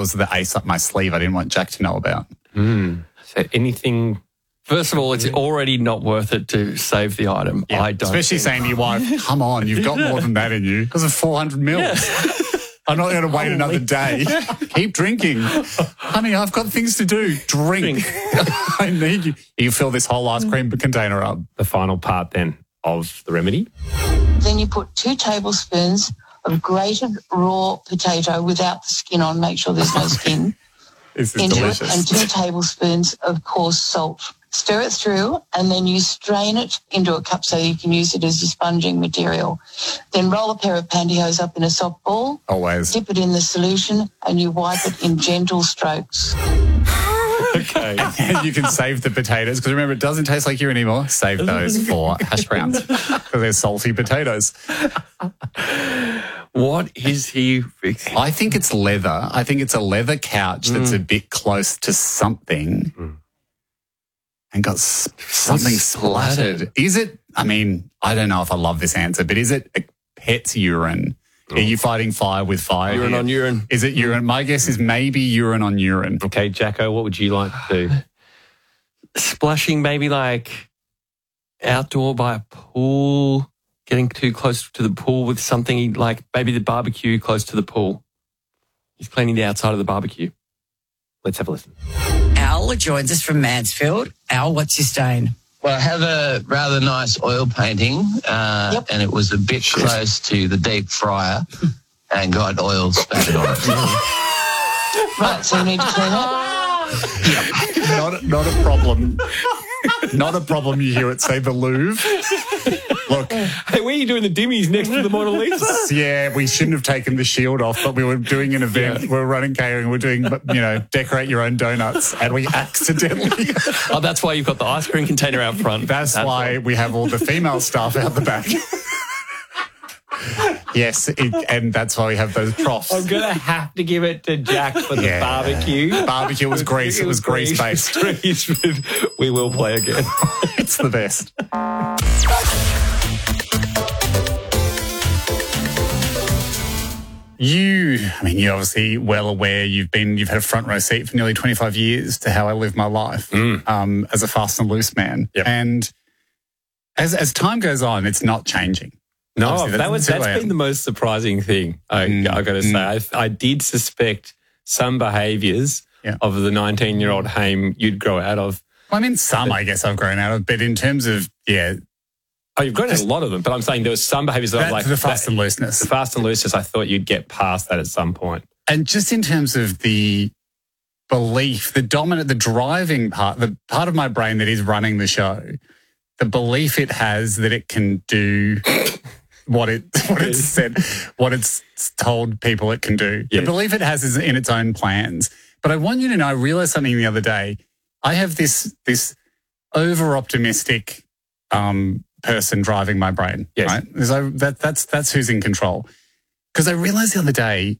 was the ace up my sleeve I didn't want Jack to know about. So anything... First of all, it's already not worth it to save the item. Yeah, I don't. especially saying to your wife, come on, you've got more than that in you. Because of 400 mils. Yeah. I'm not going to wait another day. Keep drinking. Honey, I've got things to do. Drink. I need you. You fill this whole ice cream container up. The final part then of the remedy. Then you put 2 tablespoons of grated raw potato without the skin on. Make sure there's no skin. This is into delicious. it, and 2 tablespoons of coarse salt. Stir it through, and then you strain it into a cup so you can use it as a sponging material. Then roll a pair of pantyhose up in a soft ball. Always. Dip it in the solution, and you wipe it in gentle strokes. Okay. And you can save the potatoes, because remember, it doesn't taste like you anymore. Save those for hash browns, because they're salty potatoes. What is he fixing? I think it's leather. I think it's a leather couch that's a bit close to something and got something splattered. Is it, I mean, I don't know if I love this answer, but is it a pet's urine? Are you fighting fire with fire? Urine on urine. Is it urine? My guess is maybe urine on urine. Okay, Jacko, what would you like to do? Splashing maybe like outdoor by a pool, getting too close to the pool with something like maybe the barbecue close to the pool. He's cleaning the outside of the barbecue. Let's have a listen. Al joins us from Mansfield. Al, what's your stain? Well, I have a rather nice oil painting, and it was a bit close to the deep fryer and got oil spattered on it. Right, so you need to clean it. Not a problem. Not a problem. You hear it say the Louvre. Look. Hey, where are you doing the dimmies next to the Mona Lisa? Yeah, we shouldn't have taken the shield off, but we were doing an event. We were running catering. We're doing, decorate your own donuts, and we accidentally. Oh, that's why you've got the ice cream container out front. That's why we have all the female staff out the back. Yes, and that's why we have those troughs. I'm going to have to give it to Jack for the barbecue. Barbecue was grease. It was grease-based. We will play again. It's the best. You're obviously well aware you've had a front row seat for nearly 25 years to how I live my life as a fast and loose man. Yep. And as time goes on, it's not changing. No, Obviously, that's been the most surprising thing, I've got to say. I did suspect some behaviours of the 19-year-old Haim you'd grow out of. Well, I mean, some I guess I've grown out of, but in terms of, Oh, you've grown out of a lot of them, but I'm saying there were some behaviours that I was like... The fast and looseness. The fast and looseness, I thought you'd get past that at some point. And just in terms of the belief, the driving part, the part of my brain that is running the show, the belief it has that it can do what it's told people it can do. Yes. The belief it has is in its own plans. But I want you to know, I realized something the other day. I have this over-optimistic person driving my brain. Yes. Right? So that's who's in control. Because I realized the other day,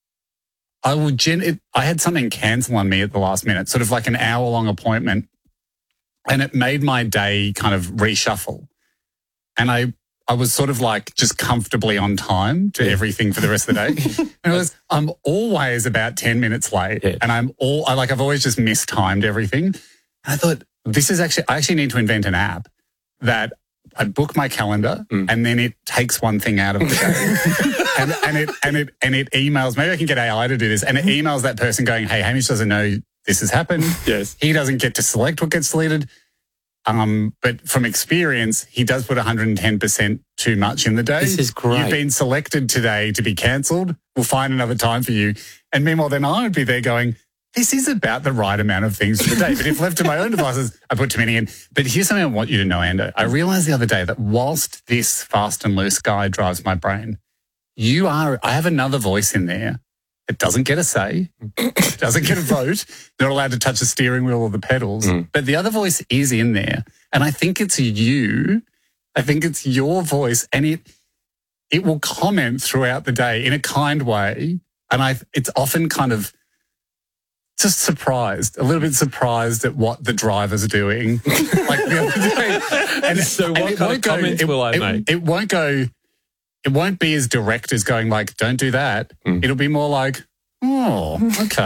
I had something cancel on me at the last minute, sort of like an hour-long appointment, and it made my day kind of reshuffle. And I was sort of like just comfortably on time to everything for the rest of the day. And I'm always about 10 minutes late, and I've always just mistimed everything. And I thought, I actually need to invent an app that I book my calendar and then it takes one thing out of the day. and it emails, maybe I can get AI to do this, and it emails that person going, hey, Hamish doesn't know this has happened. Yes. He doesn't get to select what gets deleted. But from experience, he does put 110% too much in the day. This is great. You've been selected today to be cancelled. We'll find another time for you. And meanwhile, then I would be there going, this is about the right amount of things for the day. But if left to my own devices, I put too many in. But here's something I want you to know, Ando. I realized the other day that whilst this fast and loose guy drives my brain, I have another voice in there. It doesn't get a say, doesn't get a vote, not allowed to touch the steering wheel or the pedals. But the other voice is in there. And I think it's you. I think it's your voice. And it will comment throughout the day in a kind way. And it's often kind of just a little bit surprised at what the driver's doing. Like the other day. And so what kind of comments will I make? It won't be as direct as going like, don't do that. It'll be more like, oh, okay.